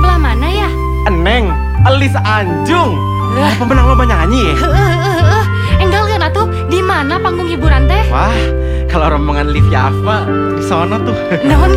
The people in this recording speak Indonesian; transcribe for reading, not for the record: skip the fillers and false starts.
sebelah mana ya? Eneng, Elis Anjung. Pemenang lomba nyanyi ya? Enggal kan atuh, di mana panggung hiburan teh? Wah, kalau rombongan Liv Yaffa di sono tuh. Naon